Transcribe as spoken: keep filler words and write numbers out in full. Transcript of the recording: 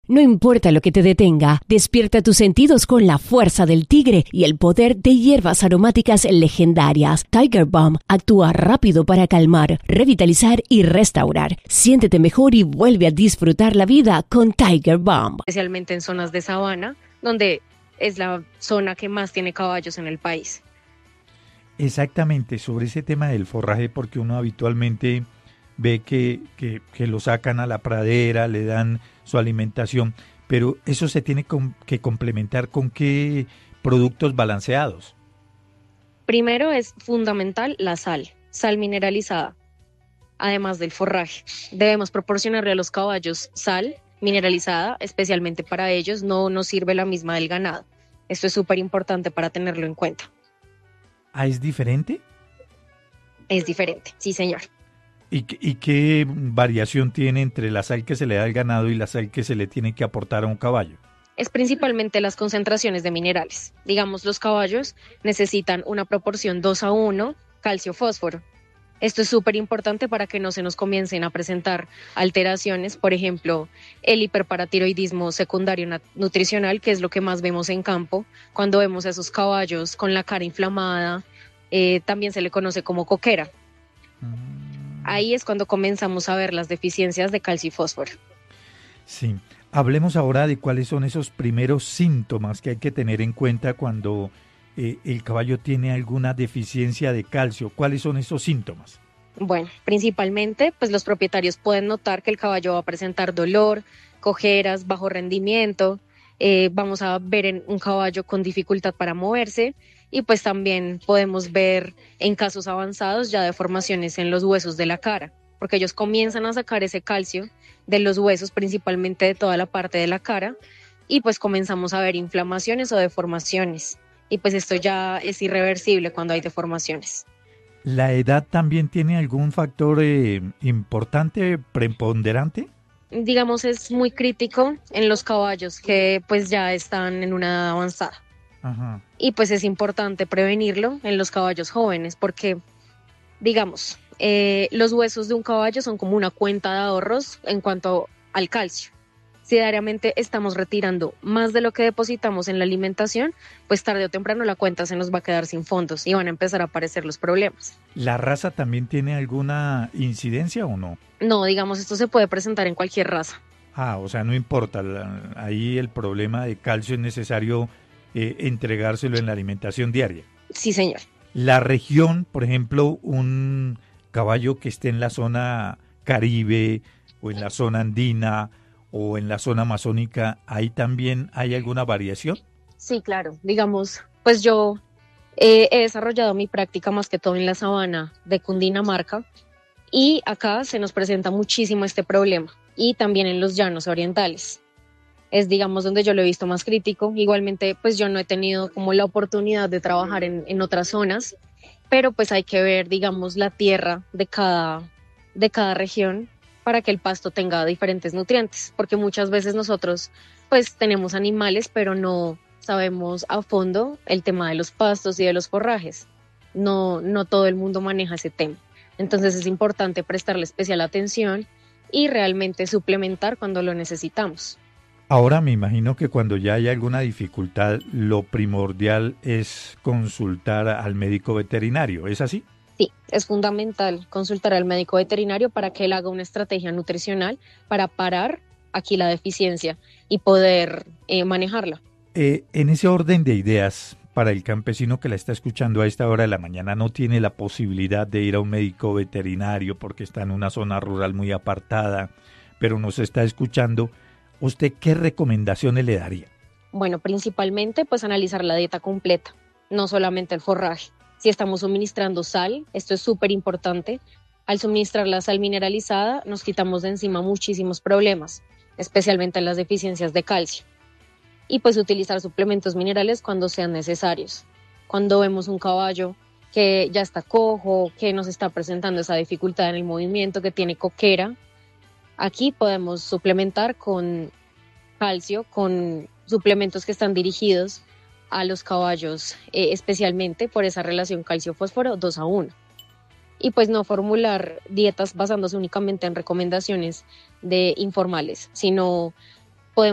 No importa lo que te detenga, despierta tus sentidos con la fuerza del tigre y el poder de hierbas aromáticas legendarias. Tiger Balm actúa rápido para calmar, revitalizar y restaurar. Siéntete mejor y vuelve a disfrutar la vida con Tiger Balm. Especialmente en zonas de sabana, donde es la zona que más tiene caballos en el país. Exactamente, sobre ese tema del forraje, porque uno habitualmente ve que, que, que lo sacan a la pradera, le dan su alimentación, pero eso se tiene com- que complementar con qué productos balanceados. Primero es fundamental la sal, sal mineralizada, además del forraje. Debemos proporcionarle a los caballos sal mineralizada, especialmente para ellos, no nos sirve la misma del ganado. Esto es súper importante para tenerlo en cuenta. ¿Ah, es diferente? Es diferente, sí señor. ¿Y, ¿Y qué variación tiene entre la sal que se le da al ganado y la sal que se le tiene que aportar a un caballo? Es principalmente las concentraciones de minerales. Digamos, los caballos necesitan una proporción dos a uno calcio-fósforo. Esto es súper importante para que no se nos comiencen a presentar alteraciones, por ejemplo, el hiperparatiroidismo secundario nat- nutricional, que es lo que más vemos en campo, cuando vemos a esos caballos con la cara inflamada, eh, también se le conoce como coquera. Ahí es cuando comenzamos a ver las deficiencias de calcio y fósforo. Sí, hablemos ahora de cuáles son esos primeros síntomas que hay que tener en cuenta cuando eh, el caballo tiene alguna deficiencia de calcio. ¿Cuáles son esos síntomas? Bueno, principalmente, pues los propietarios pueden notar que el caballo va a presentar dolor, cojeras, bajo rendimiento. Eh, vamos a ver en un caballo con dificultad para moverse y pues también podemos ver en casos avanzados ya deformaciones en los huesos de la cara, porque ellos comienzan a sacar ese calcio de los huesos, principalmente de toda la parte de la cara, y pues comenzamos a ver inflamaciones o deformaciones. Y pues esto ya es irreversible cuando hay deformaciones. ¿La edad también tiene algún factor eh, importante, preponderante? Digamos, es muy crítico en los caballos que pues ya están en una edad avanzada. Ajá. Y pues es importante prevenirlo en los caballos jóvenes porque, digamos, eh, los huesos de un caballo son como una cuenta de ahorros en cuanto al calcio. Si diariamente estamos retirando más de lo que depositamos en la alimentación, pues tarde o temprano la cuenta se nos va a quedar sin fondos y van a empezar a aparecer los problemas. ¿La raza también tiene alguna incidencia o no? No, digamos, esto se puede presentar en cualquier raza. Ah, o sea, no importa. La, ahí el problema de calcio es necesario eh, entregárselo en la alimentación diaria. Sí, señor. La región, por ejemplo, un caballo que esté en la zona Caribe o en la zona andina o en la zona amazónica, ¿ahí también hay alguna variación? Sí, claro. Digamos, pues yo eh, he desarrollado mi práctica más que todo en la sabana de Cundinamarca y acá se nos presenta muchísimo este problema y también en los llanos orientales. Es, digamos, donde yo lo he visto más crítico. Igualmente, pues yo no he tenido como la oportunidad de trabajar en, en otras zonas, pero pues hay que ver, digamos, la tierra de cada, de cada región para que el pasto tenga diferentes nutrientes, porque muchas veces nosotros pues tenemos animales, pero no sabemos a fondo el tema de los pastos y de los forrajes. No, no todo el mundo maneja ese tema. Entonces es importante prestarle especial atención y realmente suplementar cuando lo necesitamos. Ahora me imagino que cuando ya hay alguna dificultad, lo primordial es consultar al médico veterinario, ¿es así? Sí, es fundamental consultar al médico veterinario para que él haga una estrategia nutricional para parar aquí la deficiencia y poder eh, manejarla. Eh, en ese orden de ideas, para el campesino que la está escuchando a esta hora de la mañana, no tiene la posibilidad de ir a un médico veterinario porque está en una zona rural muy apartada, pero nos está escuchando, ¿usted qué recomendaciones le daría? Bueno, principalmente pues analizar la dieta completa, no solamente el forraje. Si estamos suministrando sal, esto es súper importante. Al suministrar la sal mineralizada, nos quitamos de encima muchísimos problemas, especialmente las deficiencias de calcio. Y pues utilizar suplementos minerales cuando sean necesarios. Cuando vemos un caballo que ya está cojo, que nos está presentando esa dificultad en el movimiento, que tiene coquera, aquí podemos suplementar con calcio, con suplementos que están dirigidos a los caballos, eh, especialmente por esa relación calcio-fósforo dos a uno. Y pues no formular dietas basándose únicamente en recomendaciones de informales, sino